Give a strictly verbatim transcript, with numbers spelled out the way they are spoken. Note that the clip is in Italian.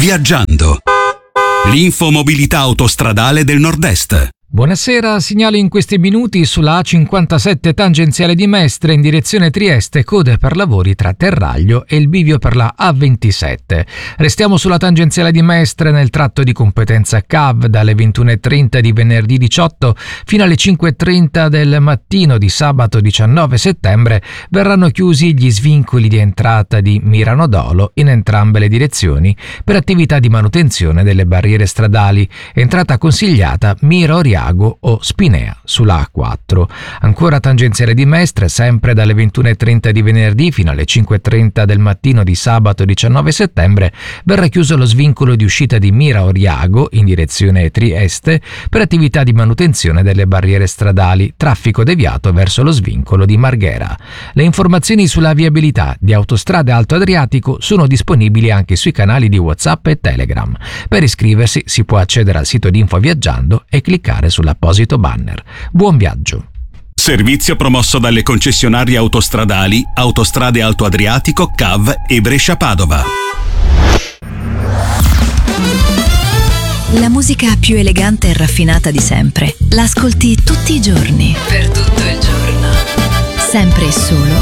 Viaggiando. L'info mobilità autostradale del Nord-Est. Buonasera, segnalo in questi minuti sulla A cinquantasette tangenziale di Mestre in direzione Trieste, code per lavori tra Terraglio e il bivio per la A ventisette. Restiamo sulla tangenziale di Mestre nel tratto di competenza C A V dalle ventuno e trenta di venerdì diciotto fino alle cinque e trenta del mattino di sabato diciannove settembre verranno chiusi gli svincoli di entrata di Mirano Dolo in entrambe le direzioni per attività di manutenzione delle barriere stradali. Entrata consigliata Mira Oriago o Spinea sulla A quattro. Ancora tangenziale di Mestre, sempre dalle ventuno e trenta di venerdì fino alle cinque e trenta del mattino di sabato diciannove settembre verrà chiuso lo svincolo di uscita di Mira Oriago in direzione Trieste per attività di manutenzione delle barriere stradali, traffico deviato verso lo svincolo di Marghera. Le informazioni sulla viabilità di Autostrade Alto Adriatico sono disponibili anche sui canali di WhatsApp e Telegram. Per iscriversi si può accedere al sito di Info Viaggiando e cliccare sull'apposito banner. Buon viaggio! Servizio promosso dalle concessionarie autostradali Autostrade Alto Adriatico, C A V e Brescia-Padova. La musica più elegante e raffinata di sempre. L'ascolti tutti i giorni. Per tutto il giorno. Sempre e solo